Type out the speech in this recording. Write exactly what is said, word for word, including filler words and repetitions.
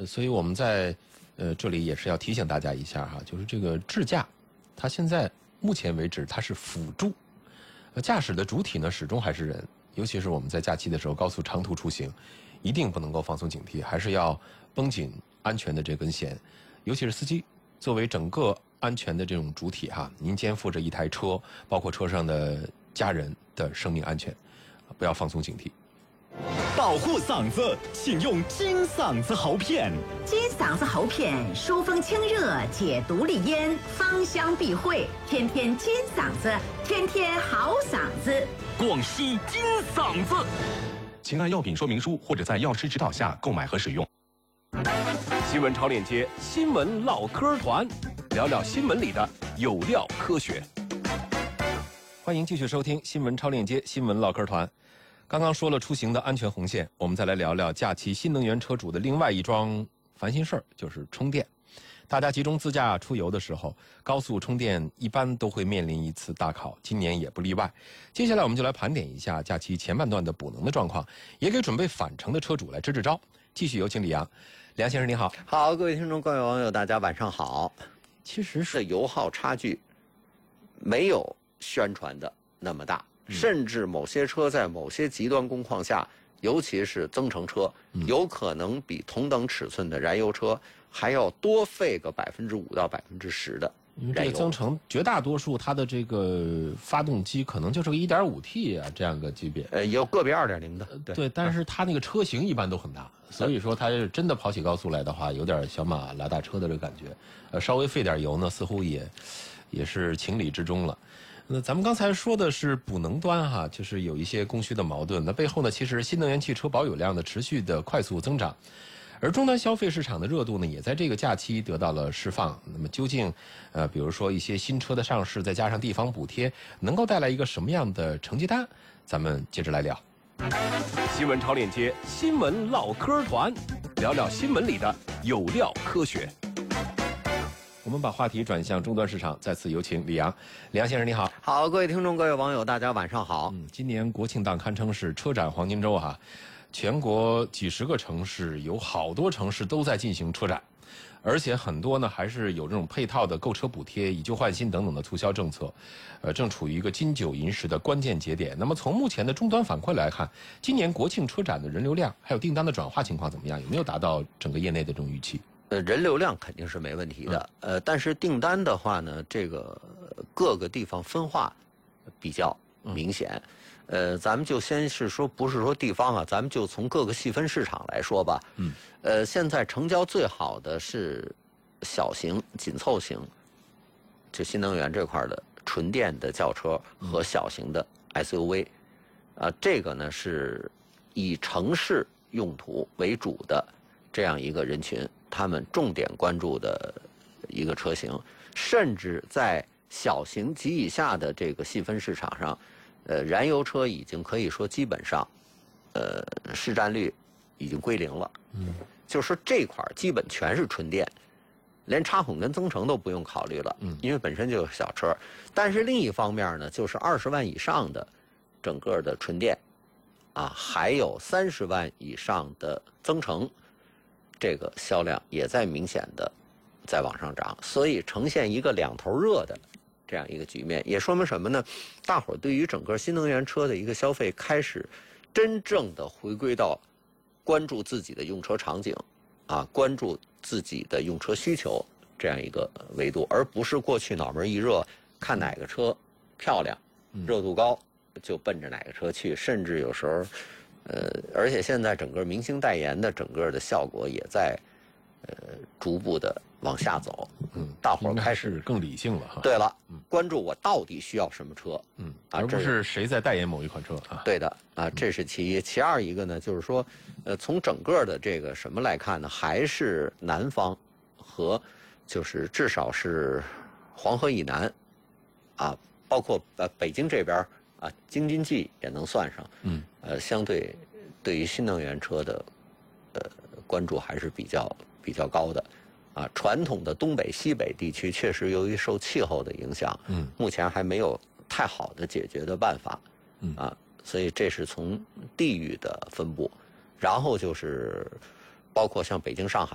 所以我们在呃这里也是要提醒大家一下哈，就是这个智驾，它现在目前为止它是辅助，呃，驾驶的主体呢始终还是人，尤其是我们在假期的时候高速长途出行，一定不能够放松警惕，还是要绷紧安全的这根弦，尤其是司机作为整个安全的这种主体哈，您肩负着一台车，包括车上的家人的生命安全，不要放松警惕。 保护嗓子，请用金嗓子喉片。 金嗓子喉片疏风清热，解毒利咽，芳香避秽，天天金嗓子，天天好嗓子。 广西金嗓子。请按药品说明书或者在药师指导下购买和使用。新闻超链接，新闻唠嗑团，聊聊新闻里的有料科学。 欢迎继续收听新闻超链接新闻唠嗑团。刚刚说了出行的安全红线，我们再来聊聊假期新能源车主的另外一桩烦心事儿，就是充电。大家集中自驾出游的时候，高速充电一般都会面临一次大考，今年也不例外。接下来我们就来盘点一下假期前半段的补能的状况，也给准备返程的车主来支支招。继续有请李阳。梁先生您好。 好，各位听众各位网友大家晚上好。 其实是油耗差距没有宣传的那么大，甚至某些车在某些极端工况下，尤其是增程车，有可能比同等尺寸的燃油车还要多费个百分之五到百分之十的因为这个增程绝大多数它的这个发动机可能就是个 一点五 T 啊这样个级别， 呃，也有个别 二点零 的，对， 对，但是它那个车型一般都很大，所以说它是真的跑起高速来的话，有点小马拉大车的这个感觉，呃，稍微费点油呢，似乎也也是情理之中了。那咱们刚才说的是补能端哈，就是有一些供需的矛盾，那背后呢，其实新能源汽车保有量的持续的快速增长。而终端消费市场的热度呢，也在这个假期得到了释放。那么究竟，呃，比如说一些新车的上市，再加上地方补贴，能够带来一个什么样的成绩单？咱们接着来聊。 新闻超链接，新闻唠嗑团，聊聊新闻里的有料科学。 我们把话题转向终端市场，再次有请李阳。李阳先生你好。 好，各位听众各位网友大家晚上好。 嗯，今年国庆档堪称是车展黄金周哈。全国几十个城市，有好多城市都在进行车展，而且很多呢还是有这种配套的购车补贴、以旧换新等等的促销政策，呃，正处于一个金九银十的关键节点。那么从目前的终端反馈来看，今年国庆车展的人流量还有订单的转化情况怎么样？有没有达到整个业内的这种预期？ 呃，人流量肯定是没问题的，嗯、呃，但是订单的话呢，这个各个地方分化比较明显。嗯呃，咱们就先是说，不是说地方啊，咱们就从各个细分市场来说吧。嗯。呃，现在成交最好的是小型紧凑型，就新能源这块的纯电的轿车和小型的 S U V， 啊、呃，这个呢是以城市用途为主的这样一个人群，他们重点关注的一个车型，甚至在小型及以下的这个细分市场上。呃，燃油车已经可以说基本上，呃，市占率已经归零了。嗯，就是说这块基本全是纯电，连插混跟增程都不用考虑了。嗯，因为本身就是小车。但是另一方面呢，就是二十万以上的整个的纯电，啊，还有三十万以上的增程，这个销量也在明显的在往上涨，所以呈现一个两头热的。这样一个局面也说明什么呢？大伙儿对于整个新能源车的一个消费开始真正的回归到关注自己的用车场景啊，关注自己的用车需求这样一个维度，而不是过去脑门一热看哪个车漂亮、热度高就奔着哪个车去，甚至有时候呃，而且现在整个明星代言的整个的效果也在呃逐步的往下走， 嗯， 大伙儿开始更理性了哈。 对了，嗯，关注我到底需要什么车， 嗯，而不是谁在代言某一款车啊。 对的啊，这是其一。其二一个呢，就是说，呃，从整个的这个什么来看呢，还是南方和就是至少是黄河以南，啊，包括呃北京这边啊，京津冀也能算上，嗯，呃，相对对于新能源车的呃关注还是比较比较高的。啊，传统的东北、西北地区确实由于受气候的影响，嗯，目前还没有太好的解决的办法，嗯啊，所以这是从地域的分布，然后就是包括像北京、上海